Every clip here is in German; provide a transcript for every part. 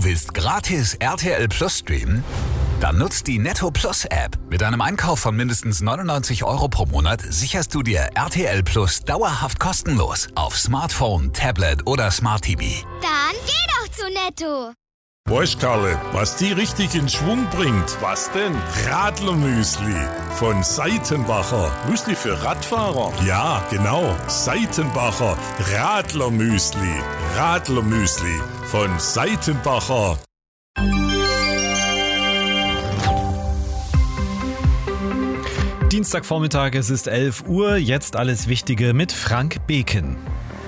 Willst gratis RTL Plus streamen? Dann nutzt die Netto Plus App. Mit einem Einkauf von mindestens 99 € pro Monat sicherst du dir RTL Plus dauerhaft kostenlos auf Smartphone, Tablet oder Smart TV. Dann geh doch zu Netto. Weißt Karle, was die richtig in Schwung bringt? Was denn? Radlermüsli von Seitenbacher. Müsli für Radfahrer? Ja, genau. Seitenbacher Radlermüsli. Radlermüsli von Seitenbacher. Dienstagvormittag, es ist 11 Uhr, jetzt alles Wichtige mit Frank Beken.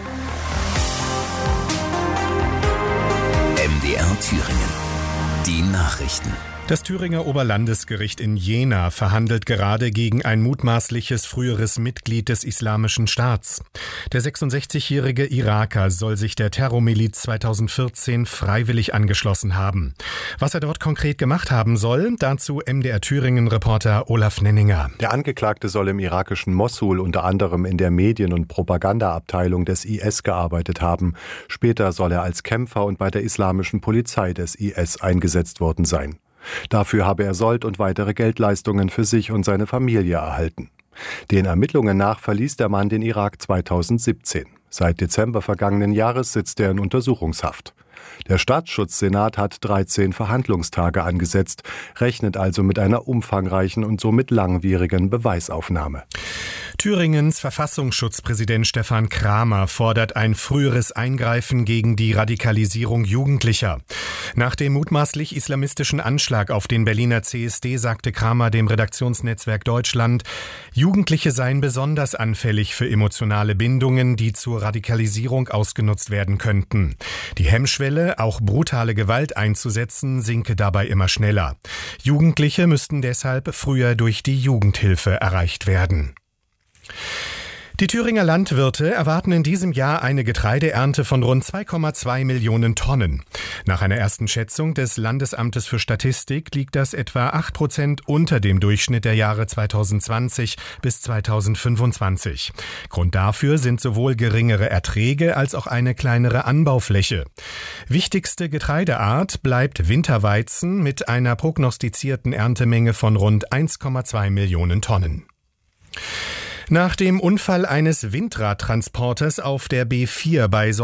MDR Thüringen. Die Nachrichten. Das Thüringer Oberlandesgericht in Jena verhandelt gerade gegen ein mutmaßliches früheres Mitglied des Islamischen Staats. Der 66-jährige Iraker soll sich der Terrormiliz 2014 freiwillig angeschlossen haben. Was er dort konkret gemacht haben soll, dazu MDR Thüringen-Reporter Olaf Nenninger. Der Angeklagte soll im irakischen Mossul unter anderem in der Medien- und Propagandaabteilung des IS gearbeitet haben. Später soll er als Kämpfer und bei der islamischen Polizei des IS eingesetzt worden sein. Dafür habe er Sold und weitere Geldleistungen für sich und seine Familie erhalten. Den Ermittlungen nach verließ der Mann den Irak 2017. Seit Dezember vergangenen Jahres sitzt er in Untersuchungshaft. Der Staatsschutzsenat hat 13 Verhandlungstage angesetzt, rechnet also mit einer umfangreichen und somit langwierigen Beweisaufnahme. Thüringens Verfassungsschutzpräsident Stefan Kramer fordert ein früheres Eingreifen gegen die Radikalisierung Jugendlicher. Nach dem mutmaßlich islamistischen Anschlag auf den Berliner CSD sagte Kramer dem Redaktionsnetzwerk Deutschland, Jugendliche seien besonders anfällig für emotionale Bindungen, die zur Radikalisierung ausgenutzt werden könnten. Die Hemmschwelle, auch brutale Gewalt einzusetzen, sinke dabei immer schneller. Jugendliche müssten deshalb früher durch die Jugendhilfe erreicht werden. Die Thüringer Landwirte erwarten in diesem Jahr eine Getreideernte von rund 2,2 Millionen Tonnen. Nach einer ersten Schätzung des Landesamtes für Statistik liegt das etwa 8% unter dem Durchschnitt der Jahre 2020 bis 2025. Grund dafür sind sowohl geringere Erträge als auch eine kleinere Anbaufläche. Wichtigste Getreideart bleibt Winterweizen mit einer prognostizierten Erntemenge von rund 1,2 Millionen Tonnen. Nach dem Unfall eines Windradtransporters auf der B4 bei